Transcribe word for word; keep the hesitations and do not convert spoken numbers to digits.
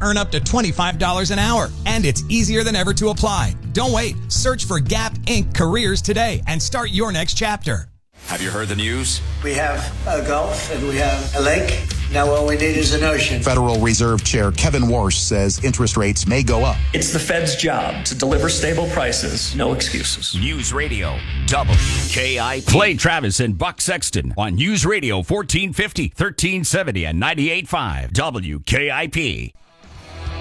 earn up to twenty-five dollars an hour. And it's easier than ever to apply. Don't wait. Search for Gap Incorporated Careers today and start your next chapter. Have you heard the news? We have a Gulf and we have a lake. Now all we need is an ocean. Federal Reserve Chair Kevin Warsh says interest rates may go up. It's the Fed's job to deliver stable prices. No excuses. News Radio W K I P. Play Travis and Buck Sexton on News Radio fourteen fifty, thirteen seventy, and ninety-eight point five W K I P.